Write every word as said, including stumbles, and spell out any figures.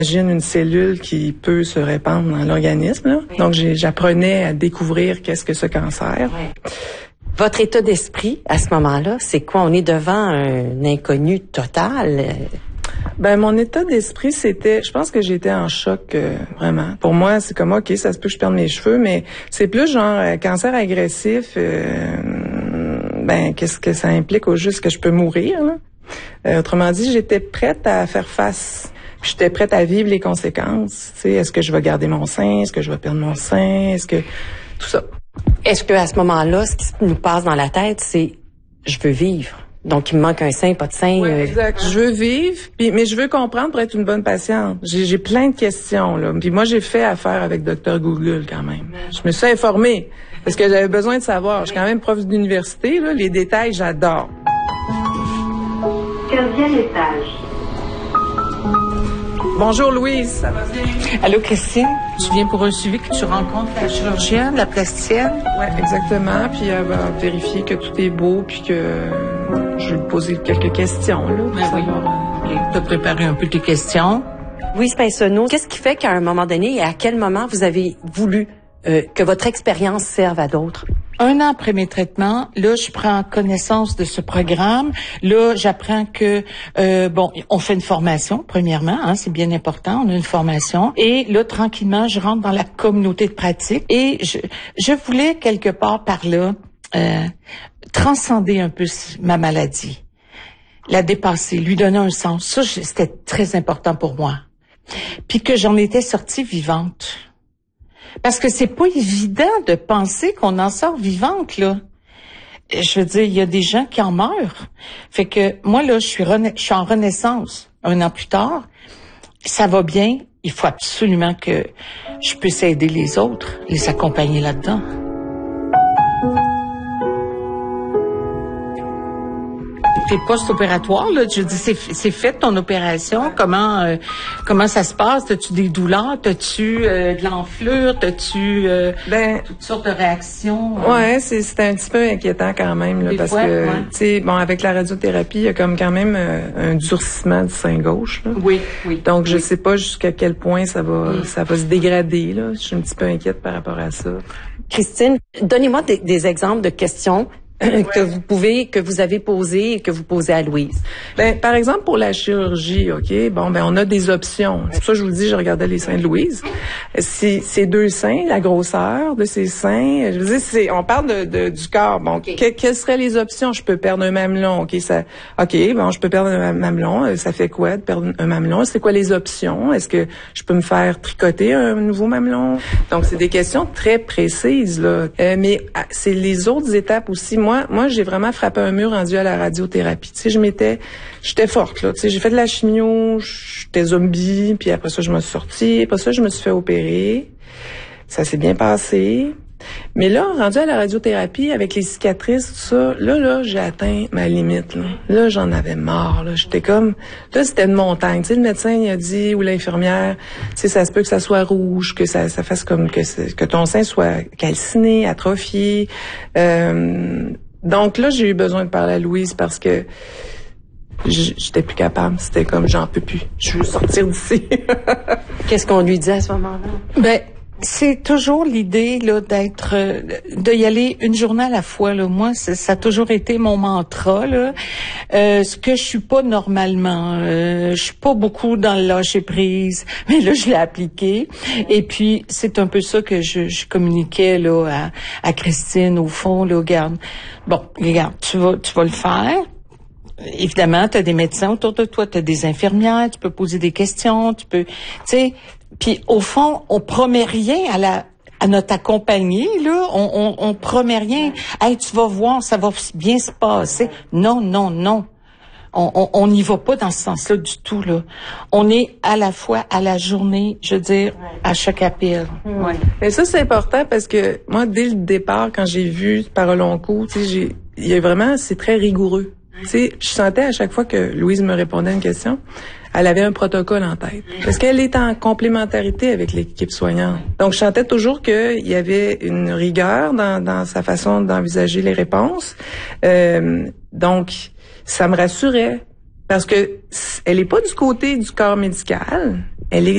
J'imagine une cellule qui peut se répandre dans l'organisme. Là. Oui. Donc, j'ai, j'apprenais à découvrir qu'est-ce que ce cancer. Oui. Votre état d'esprit, à ce moment-là, c'est quoi? On est devant un inconnu total. Ben, mon état d'esprit, c'était, je pense que j'étais en choc, euh, vraiment. Pour moi, c'est comme, OK, ça se peut que je perde mes cheveux, mais c'est plus genre, euh, cancer agressif, euh, ben, qu'est-ce que ça implique au juste que je peux mourir, là? Euh, autrement dit, j'étais prête à faire face. J'étais prête à vivre les conséquences. Tu sais, est-ce que je vais garder mon sein? Est-ce que je vais perdre mon sein? Est-ce que... Tout ça. Est-ce que à ce moment-là, ce qui nous passe dans la tête, c'est « je veux vivre ». Donc, il me manque un sein, pas de sein. Oui, euh... exact. Je veux vivre, puis, mais je veux comprendre pour être une bonne patiente. J'ai, j'ai plein de questions, là. Puis moi, j'ai fait affaire avec docteur Google, quand même. Je me suis informée, parce que j'avais besoin de savoir. Je suis quand même prof d'université, là. Les détails, j'adore. quinzième étage. Bonjour Louise, ça va bien? Allô Christine, tu viens pour un suivi que tu rencontres la chirurgienne, la plasticienne? Oui, exactement. Puis elle va vérifier que tout est beau, puis que je vais lui poser quelques questions. Là, pour ben savoir. Oui. Okay. Tu as préparé un peu tes questions. Louise Pinsonneau, qu'est-ce qui fait qu'à un moment donné et à quel moment vous avez voulu euh, que votre expérience serve à d'autres? Un an après mes traitements, là, je prends connaissance de ce programme. Là, j'apprends que, euh, bon, on fait une formation, premièrement, hein, c'est bien important, on a une formation. Et là, tranquillement, je rentre dans la communauté de pratique. Et je, je voulais, quelque part par là, euh, transcender un peu ma maladie, la dépasser, lui donner un sens. Ça, c'était très important pour moi. Puis que j'en étais sortie vivante. Parce que c'est pas évident de penser qu'on en sort vivante, là. Je veux dire, il y a des gens qui en meurent. Fait que moi, là, je suis, rena- je suis en renaissance un an plus tard. Ça va bien. Il faut absolument que je puisse aider les autres, les accompagner là-dedans. T'es post-opératoire, là, je dis, c'est, c'est fait ton opération, comment euh, comment ça se passe? T'as-tu des douleurs? T'as-tu euh, de l'enflure? T'as-tu euh, ben, toutes sortes de réactions? Euh... Ouais, c'est, c'est un petit peu inquiétant quand même, là, des parce fois, que, ouais. tu sais, bon, avec la radiothérapie, il y a comme quand même euh, un durcissement du sein gauche, là. Oui, oui. Donc, je oui. sais pas jusqu'à quel point ça va, oui. ça va se dégrader, là. Je suis un petit peu inquiète par rapport à ça. Christine, donnez-moi des, des exemples de questions Ouais. que vous pouvez, que vous avez posé et que vous posez à Louise. Ben, par exemple, pour la chirurgie, OK, bon, ben, on a des options. C'est pour ça que je vous dis, je regardais les seins de Louise. Si, ces deux seins, la grosseur de ces seins, je veux dire, c'est, on parle de, de du corps. Bon, okay. que, quelles seraient les options? Je peux perdre un mamelon, OK, ça, OK, bon, je peux perdre un mamelon. Ça fait quoi de perdre un mamelon? C'est quoi les options? Est-ce que je peux me faire tricoter un nouveau mamelon? Donc, c'est des questions très précises, là. Euh, mais c'est les autres étapes aussi. Moi, Moi, moi, j'ai vraiment frappé un mur rendu à la radiothérapie. Tu sais, je m'étais, j'étais forte, là. Tu sais, j'ai fait de la chimio, j'étais zombie, puis après ça, je me suis sortie. Après ça, je me suis fait opérer. Ça s'est bien passé. Mais là, rendu à la radiothérapie, avec les cicatrices, tout ça, là, là, j'ai atteint ma limite, là. Là, j'en avais marre, là. J'étais comme, là, c'était une montagne. Tu sais, le médecin, il a dit, ou l'infirmière, tu sais, ça se peut que ça soit rouge, que ça, ça fasse comme, que, que ton sein soit calciné, atrophié. Euh, donc là, j'ai eu besoin de parler à Louise parce que j'étais plus capable. C'était comme, j'en peux plus. Je veux sortir d'ici. Qu'est-ce qu'on lui dit à ce moment-là? Ben, c'est toujours l'idée là d'être, euh, de y aller une journée à la fois. Là. Moi, ça a toujours été mon mantra. Là. Euh, ce que je suis pas normalement, euh, je suis pas beaucoup dans le lâcher prise, mais là je l'ai appliqué. Et puis c'est un peu ça que je, je communiquais là à, à Christine au fond. Là, regarde, bon, regarde, tu vas, tu vas le faire. Évidemment, tu as des médecins autour de toi, tu as des infirmières, tu peux poser des questions, tu peux, tu sais. Puis au fond, on promet rien à la à notre accompagnée, là. On, on, on promet rien. Hey, tu vas voir, ça va bien se passer. Non, non, non. On n'y va pas dans ce sens-là du tout, là. On est à la fois à la journée, je veux dire, à chaque appel. Ouais. Et ça, c'est important parce que moi, dès le départ, quand j'ai vu Parole en cours, tu sais, j'ai, il y a vraiment, c'est très rigoureux. Tu sais, je sentais à chaque fois que Louise me répondait à une question, elle avait un protocole en tête. Parce qu'elle est en complémentarité avec l'équipe soignante. Donc, je sentais toujours qu'il y avait une rigueur dans, dans sa façon d'envisager les réponses. Euh, donc, ça me rassurait. Parce que elle est pas du côté du corps médical, elle est